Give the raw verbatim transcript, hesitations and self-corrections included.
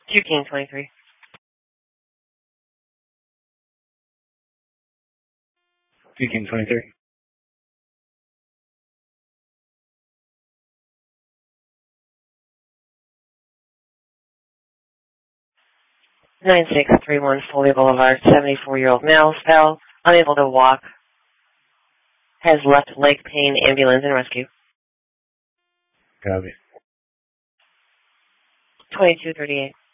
two King twenty-three. two King twenty-three. nine six three one Foley Boulevard, seventy-four-year-old male, spell, unable to walk, has left leg pain, ambulance, and rescue. Copy. twenty-two thirty-eight.